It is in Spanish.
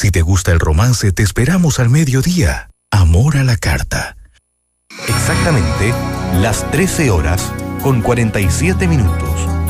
Si te gusta el romance, te esperamos al mediodía. Amor a la carta. Exactamente las 13 horas con 47 minutos.